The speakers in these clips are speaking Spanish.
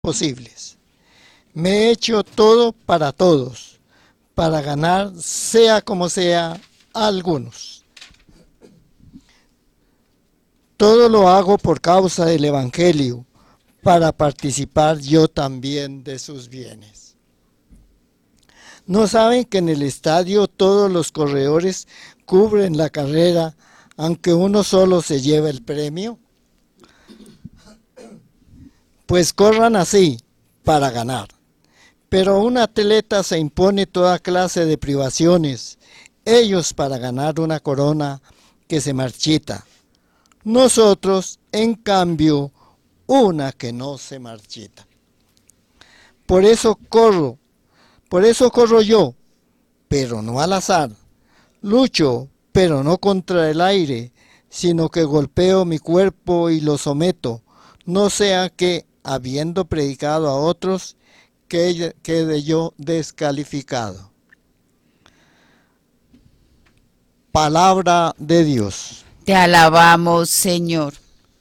posibles. Me he hecho todo para todos, para ganar, sea como sea, a algunos. Todo lo hago por causa del Evangelio, para participar yo también de sus bienes. ¿No saben que en el estadio todos los corredores cubren la carrera, aunque uno solo se lleva el premio? Pues corran así, para ganar. Pero un atleta se impone toda clase de privaciones, ellos para ganar una corona que se marchita. Nosotros, en cambio, una que no se marchita. Por eso corro yo, pero no al azar. Lucho, pero no contra el aire, sino que golpeo mi cuerpo y lo someto, no sea que, habiendo predicado a otros, quede yo descalificado. Palabra de Dios. Te alabamos, Señor.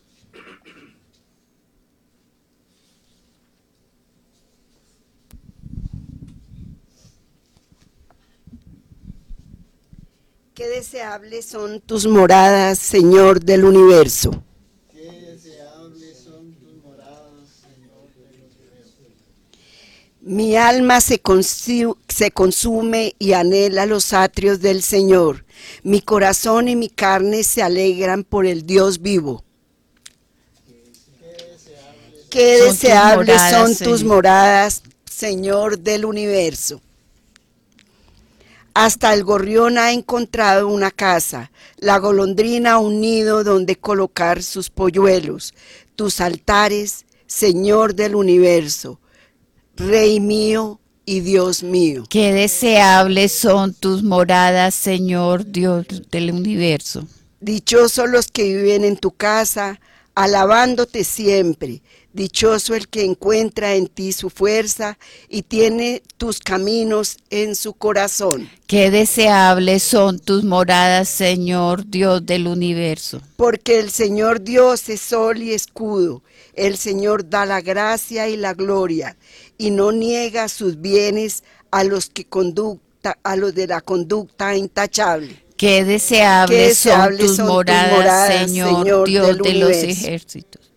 Qué deseables son tus moradas, Señor del universo. Qué deseables son tus moradas, Señor del universo. Mi alma se consume y anhela los atrios del Señor. Mi corazón y mi carne se alegran por el Dios vivo. Qué deseables son tus moradas, Señor del universo. Hasta el gorrión ha encontrado una casa, la golondrina un nido donde colocar sus polluelos. Tus altares, Señor del universo, Rey mío y Dios mío. Qué deseables son tus moradas, Señor Dios del universo. Dichosos los que viven en tu casa, alabándote siempre. Dichoso el que encuentra en ti su fuerza y tiene tus caminos en su corazón. Qué deseables son tus moradas, Señor Dios del universo. Porque el Señor Dios es sol y escudo. El Señor da la gracia y la gloria y no niega sus bienes a los de la conducta intachable. Qué deseables son tus moradas, Señor Dios de los ejércitos.